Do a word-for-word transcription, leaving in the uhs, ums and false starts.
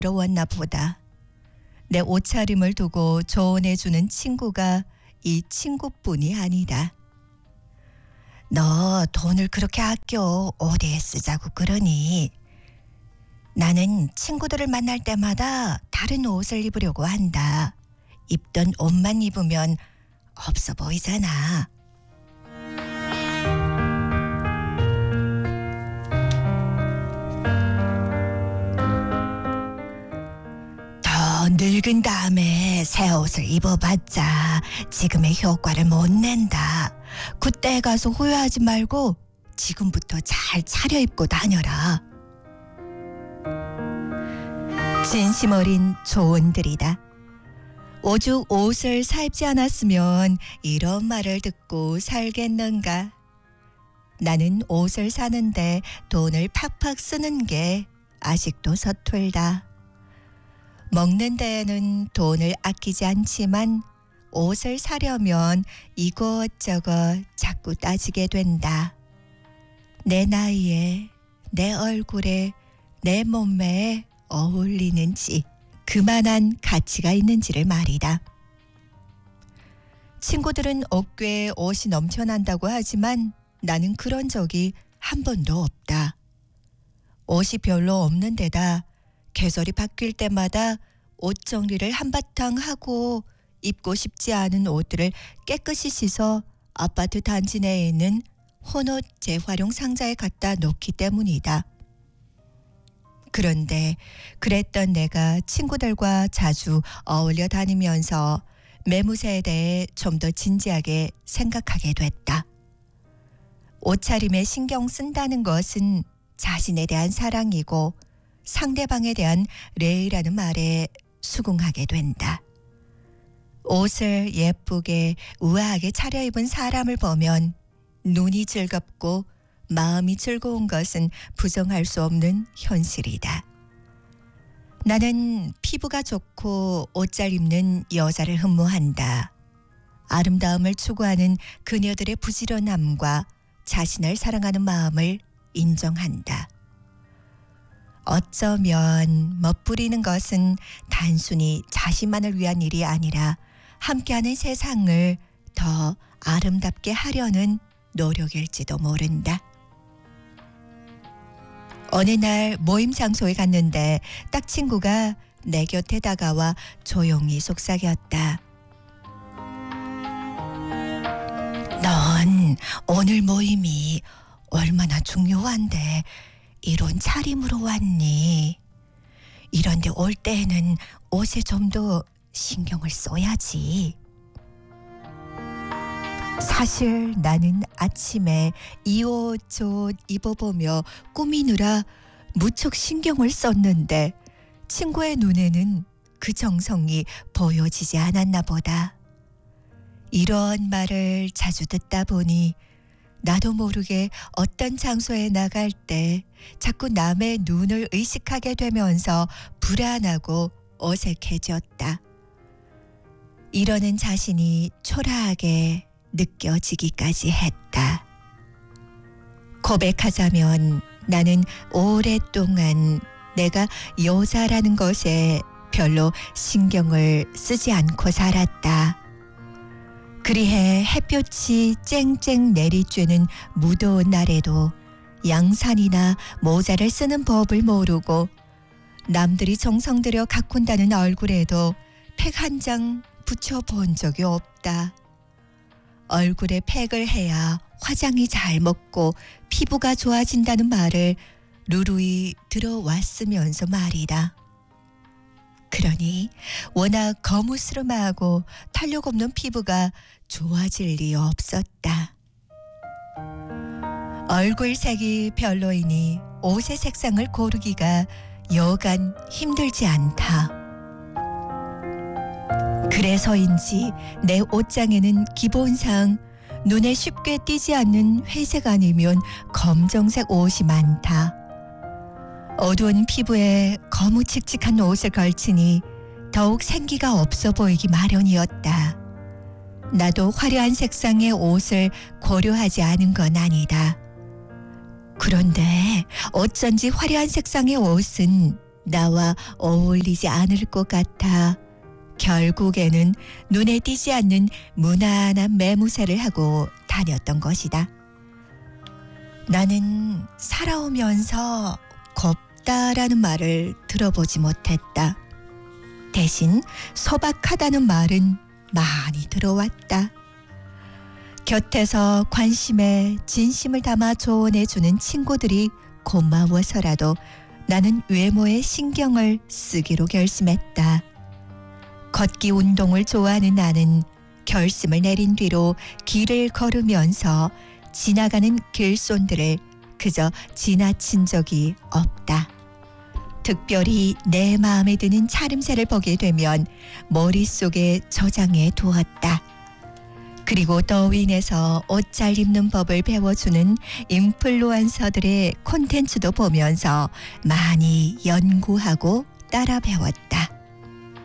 외로웠나 보다. 내 옷차림을 두고 조언해주는 친구가 이 친구뿐이 아니다. 너 돈을 그렇게 아껴 어디에 쓰자고 그러니? 나는 친구들을 만날 때마다 다른 옷을 입으려고 한다. 입던 옷만 입으면 없어 보이잖아. 더 늙은 다음에 새 옷을 입어봤자 지금의 효과를 못 낸다. 그때 가서 후회하지 말고 지금부터 잘 차려입고 다녀라. 진심 어린 조언들이다. 오죽 옷을 사입지 않았으면 이런 말을 듣고 살겠는가. 나는 옷을 사는데 돈을 팍팍 쓰는 게 아직도 서툴다. 먹는 데에는 돈을 아끼지 않지만 옷을 사려면 이것저것 자꾸 따지게 된다. 내 나이에, 내 얼굴에, 내 몸매에 어울리는지, 그만한 가치가 있는지를 말이다. 친구들은 어깨에 옷이 넘쳐난다고 하지만 나는 그런 적이 한 번도 없다. 옷이 별로 없는 데다 계절이 바뀔 때마다 옷 정리를 한바탕 하고 입고 싶지 않은 옷들을 깨끗이 씻어 아파트 단지 내에 있는 혼옷 재활용 상자에 갖다 놓기 때문이다. 그런데 그랬던 내가 친구들과 자주 어울려 다니면서 매무새에 대해 좀 더 진지하게 생각하게 됐다. 옷차림에 신경 쓴다는 것은 자신에 대한 사랑이고 상대방에 대한礼라는 말에 수긍하게 된다. 옷을 예쁘게 우아하게 차려입은 사람을 보면 눈이 즐겁고 마음이 즐거운 것은 부정할 수 없는 현실이다. 나는 피부가 좋고 옷 잘 입는 여자를 흠모한다. 아름다움을 추구하는 그녀들의 부지런함과 자신을 사랑하는 마음을 인정한다. 어쩌면 멋부리는 것은 단순히 자신만을 위한 일이 아니라 함께하는 세상을 더 아름답게 하려는 노력일지도 모른다. 어느 날 모임 장소에 갔는데 딱 친구가 내 곁에 다가와 조용히 속삭였다. 넌 오늘 모임이 얼마나 중요한데 이런 차림으로 왔니? 이런데 올 때에는 옷에 좀 더 신경을 써야지. 사실 나는 아침에 이 옷 저 옷 입어보며 꾸미느라 무척 신경을 썼는데 친구의 눈에는 그 정성이 보여지지 않았나 보다. 이런 말을 자주 듣다 보니 나도 모르게 어떤 장소에 나갈 때 자꾸 남의 눈을 의식하게 되면서 불안하고 어색해졌다. 이러는 자신이 초라하게 느껴지기까지 했다. 고백하자면 나는 오랫동안 내가 여자라는 것에 별로 신경을 쓰지 않고 살았다. 그리해 햇볕이 쨍쨍 내리쬐는 무더운 날에도 양산이나 모자를 쓰는 법을 모르고 남들이 정성 들여 가꾼다는 얼굴에도 팩 한 장 붙여본 적이 없다. 얼굴에 팩을 해야 화장이 잘 먹고 피부가 좋아진다는 말을 누루이 들어왔으면서 말이다. 그러니 워낙 거무스름하고 탄력 없는 피부가 좋아질 리 없었다. 얼굴색이 별로이니 옷의 색상을 고르기가 여간 힘들지 않다. 그래서인지 내 옷장에는 기본상 눈에 쉽게 띄지 않는 회색 아니면 검정색 옷이 많다. 어두운 피부에 거무칙칙한 옷을 걸치니 더욱 생기가 없어 보이기 마련이었다. 나도 화려한 색상의 옷을 고려하지 않은 건 아니다. 그런데 어쩐지 화려한 색상의 옷은 나와 어울리지 않을 것 같아 결국에는 눈에 띄지 않는 무난한 매무새를 하고 다녔던 것이다. 나는 살아오면서 겁다라는 말을 들어보지 못했다. 대신 소박하다는 말은 많이 들어왔다. 곁에서 관심에 진심을 담아 조언해주는 친구들이 고마워서라도 나는 외모에 신경을 쓰기로 결심했다. 걷기 운동을 좋아하는 나는 결심을 내린 뒤로 길을 걸으면서 지나가는 길손들을 그저 지나친 적이 없다. 특별히 내 마음에 드는 차림새를 보게 되면 머릿속에 저장해 두었다. 그리고 더윈에서 옷 잘 입는 법을 배워주는 인플루언서들의 콘텐츠도 보면서 많이 연구하고 따라 배웠다.